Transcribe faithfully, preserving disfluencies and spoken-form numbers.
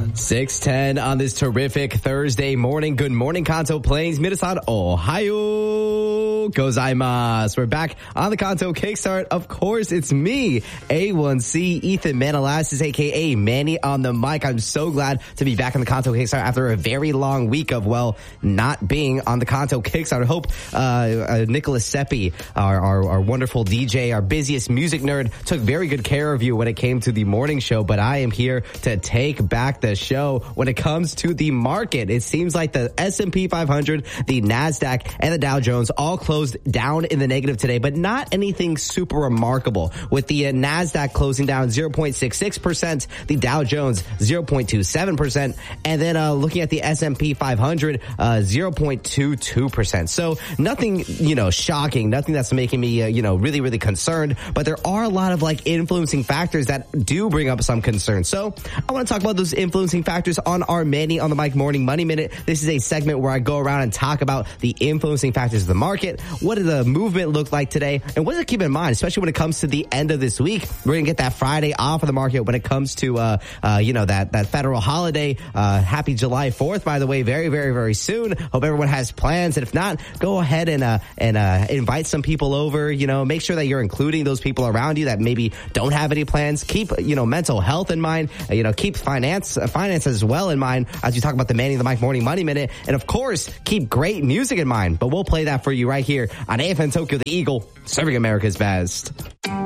six ten on this terrific Thursday morning. Good morning, Kanto Plains, Minasan, Ohio gozaimasu. We're back on the Kanto Kickstart. Of course, it's me, A one C, Ethan Manalassis, a k a. Manny on the mic. I'm so glad to be back on the Kanto Kickstart after a very long week of, well, not being on the Kanto Kickstart. I hope uh, uh, Nicholas Seppi, our, our, our wonderful D J, our busiest music nerd, took very good care of you when it came to the morning show, but I am here to take back the show when it comes to the market. It seems like the S and P five hundred, the NASDAQ, and the Dow Jones all closed down in the negative today, but not anything super remarkable, with the uh, NASDAQ closing down zero point six six percent, the Dow Jones zero point two seven percent, and then uh, looking at the S and P five hundred, uh, zero point two two percent. So nothing, you know, shocking, nothing that's making me, uh, you know, really, really concerned, but there are a lot of like influencing factors that do bring up some concern. So I want to talk about those influencing factors on our Manny on the Mic Morning Money Minute. This is a segment where I go around and talk about the influencing factors of the market. What did the movement look like today? And what does it keep in mind, especially when it comes to the end of this week? We're going to get that Friday off of the market when it comes to, uh, uh, you know, that, that federal holiday. Uh, happy July fourth, by the way, very, very, very soon. Hope everyone has plans. And if not, go ahead and, uh, and, uh, invite some people over, you know, make sure that you're including those people around you that maybe don't have any plans. Keep, you know, mental health in mind, uh, you know, keep finance, uh, finance as well in mind as you talk about the Manny the Mic Morning Money Minute. And of course, keep great music in mind, but we'll play that for you right here on A F M Tokyo, the Eagle, serving America's best.